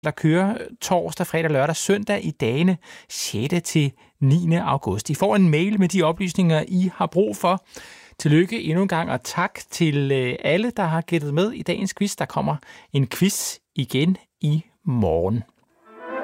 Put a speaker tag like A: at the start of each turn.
A: der kører torsdag, fredag, lørdag, søndag i dagene 6. til 9. august. I får en mail med de oplysninger, I har brug for. Tillykke endnu en gang, og tak til alle, der har gættet med i dagens quiz. Der kommer en quiz igen i morgen.